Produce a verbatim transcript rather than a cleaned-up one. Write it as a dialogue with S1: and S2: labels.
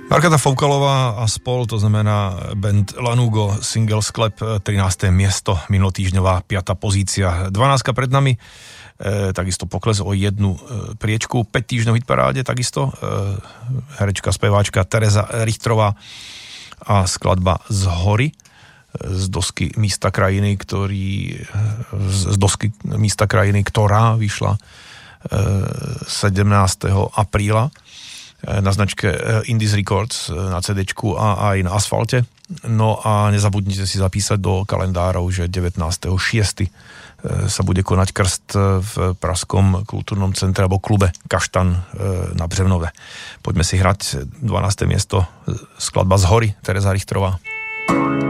S1: Markéta Foukalová a spol, to znamená band Lanugo, single sklep, trináste miesto, minulotýždňová piata pozícia, dvanástka pred nami, e, takisto pokles o jednu e, priečku, päť týždňov hitparáde, takisto e, herečka, speváčka Tereza Richtrová a skladba Z hory, z dosky Místa krajiny, ktorý, z dosky Místa krajiny, ktorá vyšla e, sedemnásteho apríla na značke Indies Records na cédéčku a aj na asfalte. No a nezabudnite si zapísať do kalendárov, že devätnásteho šiesteho sa bude konať krst v Pražskom kultúrnom centre alebo klube Kaštan na Břevnove. Poďme si hrať dvanáste miesto, skladba Z hory, Tereza Richtrová.